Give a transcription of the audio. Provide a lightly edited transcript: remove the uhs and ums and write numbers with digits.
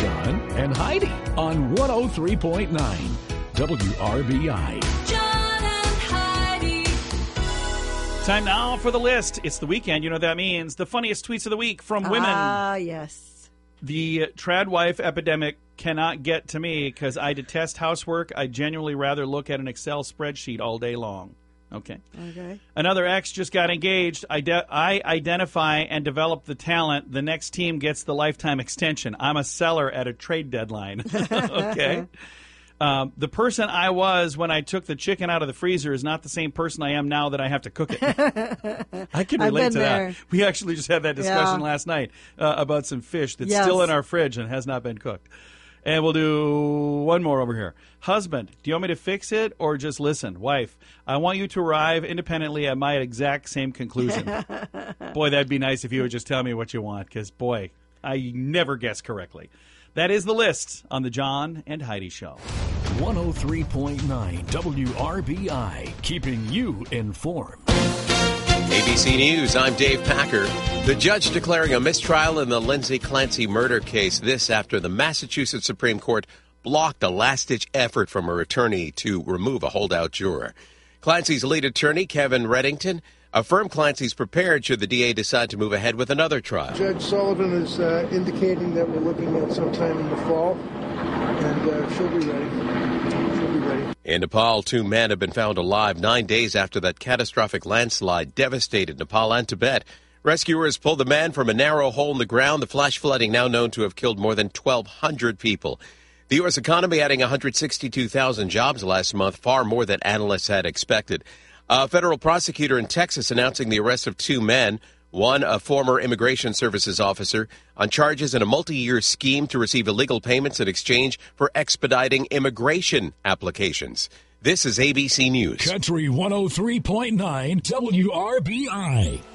John and Heidi on 103.9 WRBI. John and Heidi. Time now for the list. It's the weekend. You know what that means. The funniest tweets of the week from women. Ah, yes. The trad wife epidemic cannot get to me because I detest housework. I genuinely rather look at an Excel spreadsheet all day long. Okay. Another ex just got engaged. I identify and develop the talent. The next team gets the lifetime extension. I'm a seller at a trade deadline. Okay. The person I was when I took the chicken out of the freezer is not the same person I am now that I have to cook it. I can relate to that. We actually just had that discussion last night about some fish that's still in our fridge and has not been cooked. And we'll do one more over here. Husband, do you want me to fix it or just listen? Wife, I want you to arrive independently at my exact same conclusion. Boy, that'd be nice if you would just tell me what you want because, boy, I never guess correctly. That is the list on the John and Heidi Show. 103.9 WRBI, keeping you informed. ABC News, I'm Dave Packer. The judge declaring a mistrial in the Lindsay Clancy murder case. This after the Massachusetts Supreme Court blocked a last-ditch effort from her attorney to remove a holdout juror. Clancy's lead attorney, Kevin Reddington, affirmed Clancy's prepared should the DA decide to move ahead with another trial. Judge Sullivan is indicating that we're looking at sometime in the fall, and she'll be ready. In Nepal, 2 men have been found alive 9 days after that catastrophic landslide devastated Nepal and Tibet. Rescuers pulled the man from a narrow hole in the ground, the flash flooding now known to have killed more than 1,200 people. The U.S. economy adding 162,000 jobs last month, far more than analysts had expected. A federal prosecutor in Texas announcing the arrest of 2 men, one a former Immigration Services officer, on charges in a multi-year scheme to receive illegal payments in exchange for expediting immigration applications. This is ABC News. Country 103.9 WRBI.